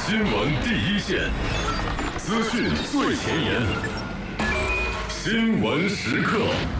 新闻第一线，资讯最前沿，新闻时刻。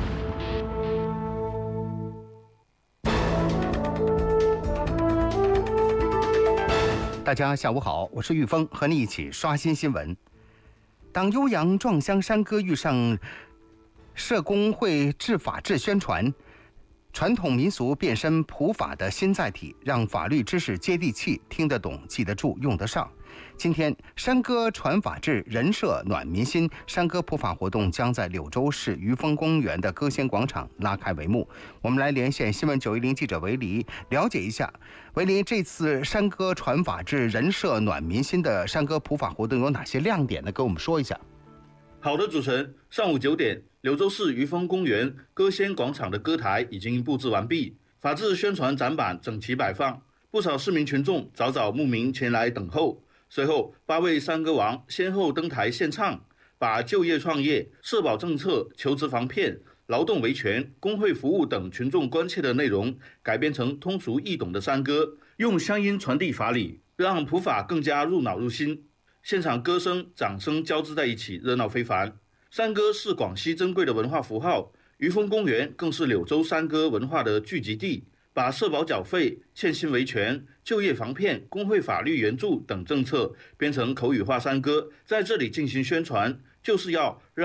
大家下午好，我是玉峰，和你一起刷新新闻。当悠扬壮乡山歌遇上社工会治法治宣传，传统民俗变身普法的新载体，让法律知识接地气，听得懂、记得住、用得上。今天，山歌传法治，人社暖民心，山歌普法活动将在柳州市余丰公园的歌仙广场拉开帷幕。我们来连线新闻910记者韦黎，了解一下，韦黎，这次山歌传法治，人社暖民心的山歌普法活动有哪些亮点呢？跟我们说一下。 好的，主持人，上午9点，柳州市余丰公园歌仙广场的歌台已经布置完毕，法治宣传展板整齐摆放，不少市民群众早早慕名前来等候。随后，8位山歌王先后登台献唱，把就业创业、社保政策、求职防骗、劳动维权、工会服务等群众关切的内容，改编成通俗易懂的山歌，用乡音传递法理，让普法更加入脑入心。现场歌声、掌声交织在一起，热闹非凡。山歌是广西珍贵的文化符号，余丰公园更是柳州山歌文化的聚集地，把社保缴费、欠薪维权、就业防骗、工会法律援助等政策编成口语化山歌，在这里进行宣传，就是要让